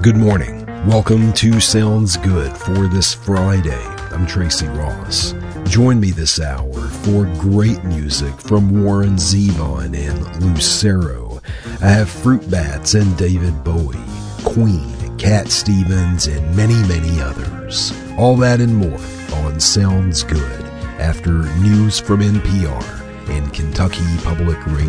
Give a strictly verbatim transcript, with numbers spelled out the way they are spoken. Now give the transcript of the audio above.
Good morning. Welcome to Sounds Good for this Friday. I'm Tracy Ross. Join me this hour for great music from Warren Zevon and Lucero. I have Fruit Bats and David Bowie, Queen, Cat Stevens, and many, many others. All that and more on Sounds Good after news from N P R and Kentucky Public Radio.